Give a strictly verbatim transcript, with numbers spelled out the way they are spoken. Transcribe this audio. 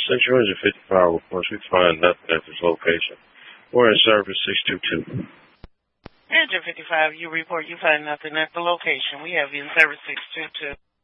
Central Engine fifty-five reports we find nothing at this location. We're in service six two two. Engine fifty-five, you report you find nothing at the location. We have you in service six two two.